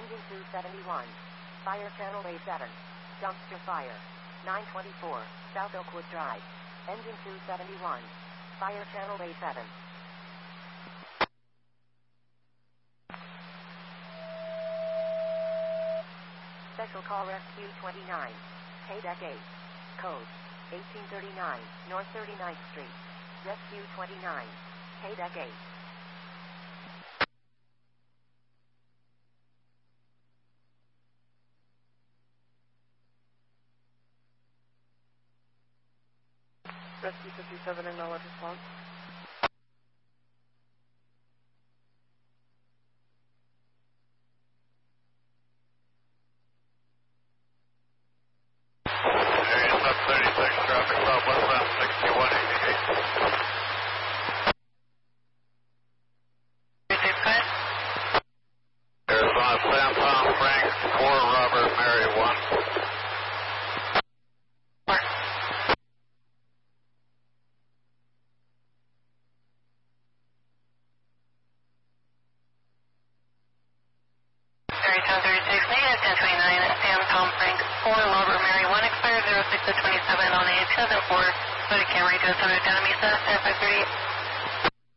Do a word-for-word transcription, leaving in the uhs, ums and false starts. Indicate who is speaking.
Speaker 1: Engine two seventy-one. Fire channel A seven. Dumpster fire. nine twenty-four, South Oakwood Drive. Engine two seventy-one. Fire channel A seven. Special call Rescue twenty-nine. K-Deck eight. Code eighteen thirty-nine, North thirty-ninth Street. Rescue twenty-nine. K-Deck eight.
Speaker 2: Rescue fifty-seven, acknowledge response.
Speaker 3: Area sub thirty-six, traffic southwestbound sixty-one eighty-eight. Arizona, Sam Palm Frank, four Robert Mary one.
Speaker 4: Arizona thirty-six, negative ten twenty-nine, Sam Tom Frank, four Robert Mary one, expired zero six of twenty-seven on A eight seven four, go to Camry to Southern Mesa, San five thirty-eight.